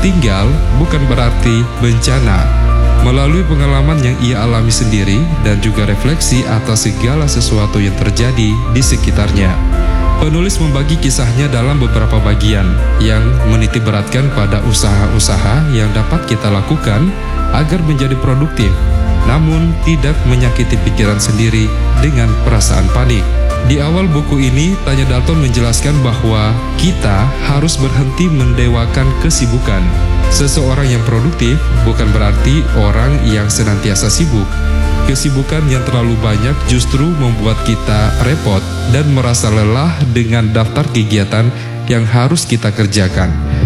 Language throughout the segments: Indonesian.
tertinggal bukan berarti bencana. Melalui pengalaman yang ia alami sendiri dan juga refleksi atas segala sesuatu yang terjadi di sekitarnya, penulis membagi kisahnya dalam beberapa bagian yang menitik beratkan pada usaha-usaha yang dapat kita lakukan agar menjadi produktif, namun tidak menyakiti pikiran sendiri dengan perasaan panik. Di awal buku ini, Tanya Dalton menjelaskan bahwa kita harus berhenti mendewakan kesibukan. Seseorang yang produktif bukan berarti orang yang senantiasa sibuk. Kesibukan yang terlalu banyak justru membuat kita repot dan merasa lelah dengan daftar kegiatan yang harus kita kerjakan.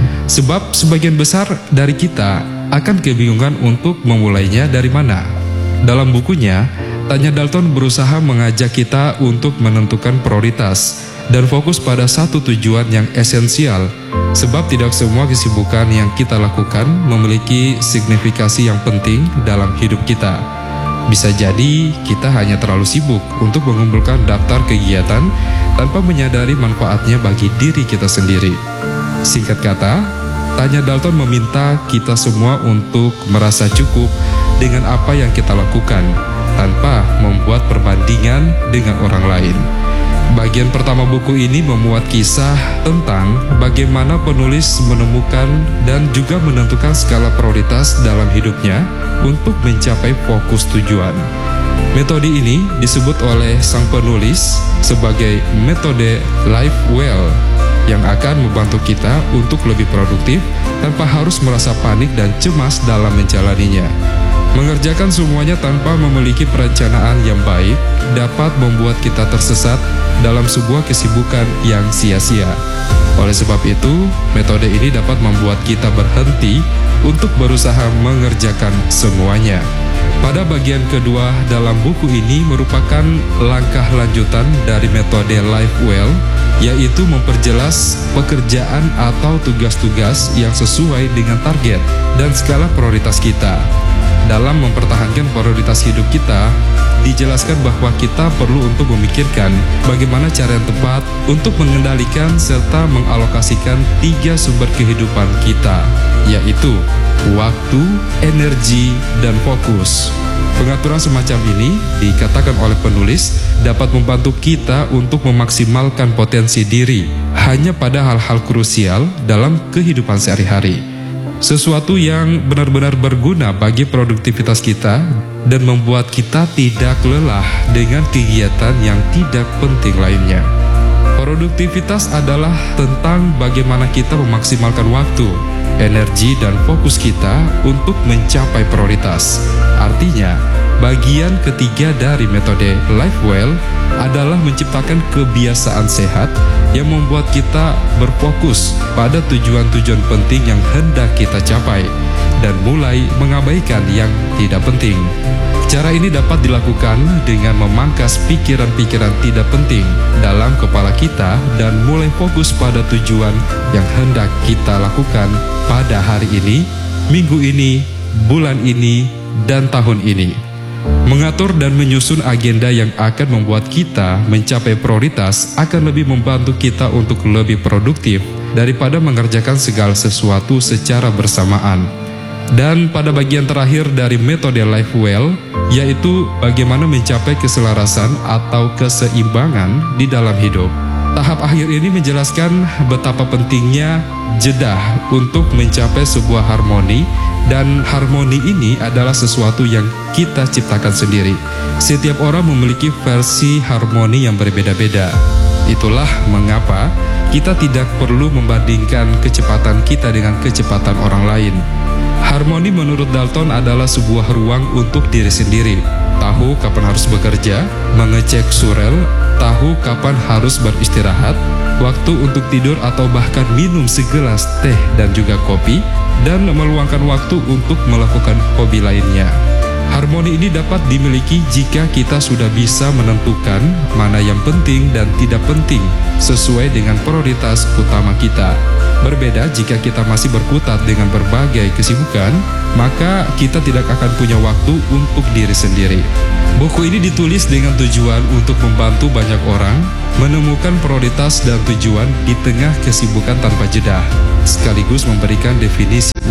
Sebab sebagian besar dari kita akan kebingungan untuk memulainya dari mana. Dalam bukunya, Tanya Dalton berusaha mengajak kita untuk menentukan prioritas dan fokus pada satu tujuan yang esensial, sebab tidak semua kesibukan yang kita lakukan memiliki signifikasi yang penting dalam hidup kita. Bisa jadi kita hanya terlalu sibuk untuk mengumpulkan daftar kegiatan tanpa menyadari manfaatnya bagi diri kita sendiri. Singkat kata, Tanya Dalton meminta kita semua untuk merasa cukup dengan apa yang kita lakukan, tanpa membuat perbandingan dengan orang lain. Bagian pertama buku ini memuat kisah tentang bagaimana penulis menemukan dan juga menentukan skala prioritas dalam hidupnya untuk mencapai fokus tujuan. Metode ini disebut oleh sang penulis sebagai metode Life Well, yang akan membantu kita untuk lebih produktif tanpa harus merasa panik dan cemas dalam menjalaninya. Mengerjakan semuanya tanpa memiliki perencanaan yang baik dapat membuat kita tersesat dalam sebuah kesibukan yang sia-sia. Oleh sebab itu, metode ini dapat membuat kita berhenti untuk berusaha mengerjakan semuanya. Pada bagian kedua dalam buku ini merupakan langkah lanjutan dari metode Life Well, yaitu memperjelas pekerjaan atau tugas-tugas yang sesuai dengan target dan skala prioritas kita. Dalam mempertahankan prioritas hidup kita, dijelaskan bahwa kita perlu untuk memikirkan bagaimana cara yang tepat untuk mengendalikan serta mengalokasikan 3 sumber kehidupan kita, yaitu waktu, energi, dan fokus. Pengaturan semacam ini, dikatakan oleh penulis, dapat membantu kita untuk memaksimalkan potensi diri hanya pada hal-hal krusial dalam kehidupan sehari-hari. Sesuatu yang benar-benar berguna bagi produktivitas kita dan membuat kita tidak lelah dengan kegiatan yang tidak penting lainnya. Produktivitas adalah tentang bagaimana kita memaksimalkan waktu, energi, dan fokus kita untuk mencapai prioritas. Artinya, bagian ketiga dari metode Life Well adalah menciptakan kebiasaan sehat yang membuat kita berfokus pada tujuan-tujuan penting yang hendak kita capai dan mulai mengabaikan yang tidak penting. Cara ini dapat dilakukan dengan memangkas pikiran-pikiran tidak penting dalam kepala kita dan mulai fokus pada tujuan yang hendak kita lakukan pada hari ini, minggu ini, bulan ini, dan tahun ini. Mengatur dan menyusun agenda yang akan membuat kita mencapai prioritas akan lebih membantu kita untuk lebih produktif daripada mengerjakan segala sesuatu secara bersamaan. Dan pada bagian terakhir dari metode Life Well, yaitu bagaimana mencapai keselarasan atau keseimbangan di dalam hidup. Tahap akhir ini menjelaskan betapa pentingnya jeda untuk mencapai sebuah harmoni, dan harmoni ini adalah sesuatu yang kita ciptakan sendiri. Setiap orang memiliki versi harmoni yang berbeda-beda. Itulah mengapa kita tidak perlu membandingkan kecepatan kita dengan kecepatan orang lain. Harmoni menurut Dalton adalah sebuah ruang untuk diri sendiri. Tahu kapan harus bekerja, mengecek surel, tahu kapan harus beristirahat, waktu untuk tidur atau bahkan minum segelas teh dan juga kopi, dan meluangkan waktu untuk melakukan hobi lainnya. Harmoni ini dapat dimiliki jika kita sudah bisa menentukan mana yang penting dan tidak penting sesuai dengan prioritas utama kita. Berbeda jika kita masih berkutat dengan berbagai kesibukan, maka kita tidak akan punya waktu untuk diri sendiri. Buku ini ditulis dengan tujuan untuk membantu banyak orang menemukan prioritas dan tujuan di tengah kesibukan tanpa jeda, sekaligus memberikan definisi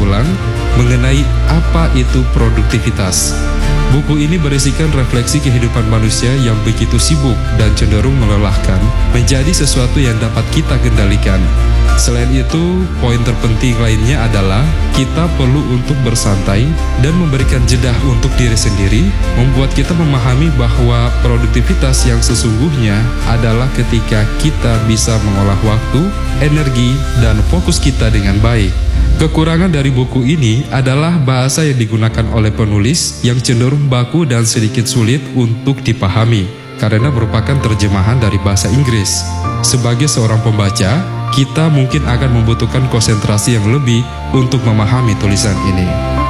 ulang mengenai apa itu produktivitas. Buku ini berisikan refleksi kehidupan manusia yang begitu sibuk dan cenderung melelahkan menjadi sesuatu yang dapat kita kendalikan. Selain itu, poin terpenting lainnya adalah kita perlu untuk bersantai dan memberikan jeda untuk diri sendiri, membuat kita memahami bahwa produktivitas yang sesungguhnya adalah ketika kita bisa mengolah waktu, energi, dan fokus kita dengan baik. Kekurangan dari buku ini adalah bahasa yang digunakan oleh penulis yang cenderung baku dan sedikit sulit untuk dipahami, karena merupakan terjemahan dari bahasa Inggris. Sebagai seorang pembaca, kita mungkin akan membutuhkan konsentrasi yang lebih untuk memahami tulisan ini.